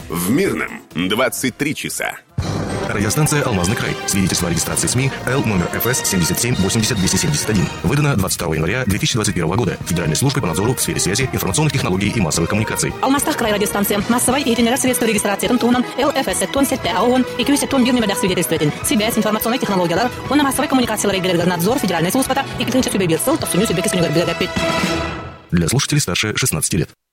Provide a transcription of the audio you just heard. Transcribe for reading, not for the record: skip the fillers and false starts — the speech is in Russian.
В Мирном 23 часа. Радиостанция «Алмазный край». Свидетельство о регистрации СМИ Л номер ФС 77 80 271. Выдано 22 января 2021 года Федеральной службой по надзору в сфере связи, информационных технологий и массовых коммуникаций. Алмазтах край радиостанция. Массовой и средства регистрации тунтунан ЛФС 77 АОН и Q 7 бирнемедах свидетельствует. Связь, информационные технологии, он массовой коммуникации надзор Федеральной службы и клинча субъект ссыл, то все нюс и беки. Для слушателей старше 16 лет.